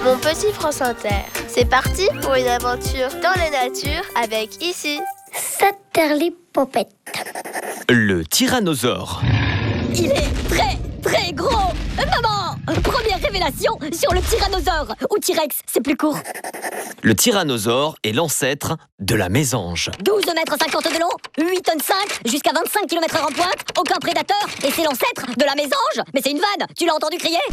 Mon petit France Inter. C'est parti pour une aventure dans la nature avec ici Saterlipopette. Le tyrannosaure. Il est très, très gros. Maman, première révélation sur le tyrannosaure. Ou T-Rex, c'est plus court. Le tyrannosaure est l'ancêtre de la mésange. 12 mètres 50 de long, 8 tonnes 5, jusqu'à 25 km/h en pointe, aucun prédateur, et c'est l'ancêtre de la mésange. Mais c'est une vanne, tu l'as entendu crier?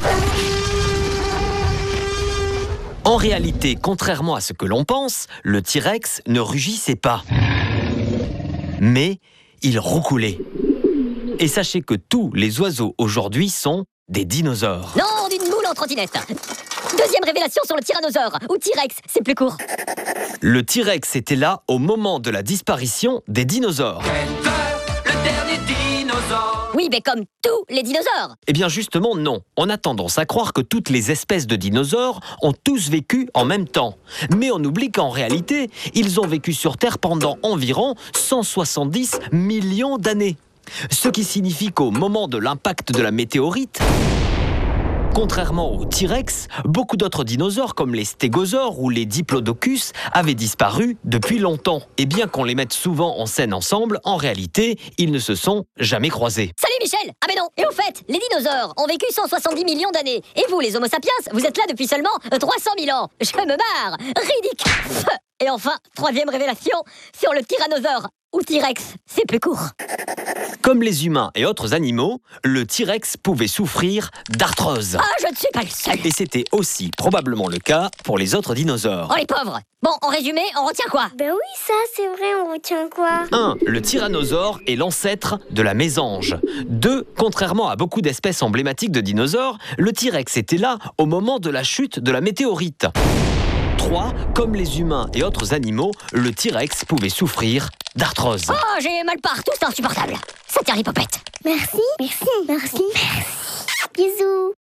En réalité, contrairement à ce que l'on pense, le T-Rex ne rugissait pas. Mais il roucoulait. Et sachez que tous les oiseaux aujourd'hui sont des dinosaures. Non, d'une moule en trottinette. Deuxième révélation sur le tyrannosaure, ou T-Rex, c'est plus court. Le T-Rex était là au moment de la disparition des dinosaures. Le dernier dinosaure. Oui, mais comme tous les dinosaures. Eh bien justement non, on a tendance à croire que toutes les espèces de dinosaures ont tous vécu en même temps. Mais on oublie qu'en réalité, ils ont vécu sur Terre pendant environ 170 millions d'années. Ce qui signifie qu'au moment de l'impact de la météorite, contrairement au T-Rex, beaucoup d'autres dinosaures comme les stégosaures ou les diplodocus avaient disparu depuis longtemps. Et bien qu'on les mette souvent en scène ensemble, en réalité, ils ne se sont jamais croisés. Salut Michel. Ah mais non. Et au fait, les dinosaures ont vécu 170 millions d'années. Et vous, les Homo sapiens, vous êtes là depuis seulement 300 000 ans. Je me marre. Ridicule. Et enfin, troisième révélation sur le tyrannosaure. Ou T-Rex, c'est plus court. Comme les humains et autres animaux, le T-Rex pouvait souffrir d'arthrose. Ah, je ne suis pas le seul. Et c'était aussi probablement le cas pour les autres dinosaures. Oh les pauvres. Bon, en résumé, on retient quoi? Ben oui, ça c'est vrai, on retient quoi? 1. Le tyrannosaure est l'ancêtre de la mésange. 2. Contrairement à beaucoup d'espèces emblématiques de dinosaures, le T-Rex était là au moment de la chute de la météorite. 3. Comme les humains et autres animaux, le T-Rex pouvait souffrir d'arthrose. Oh, j'ai mal partout, c'est insupportable. Saterlipopette. Merci. Merci. Merci. Merci. Bisous.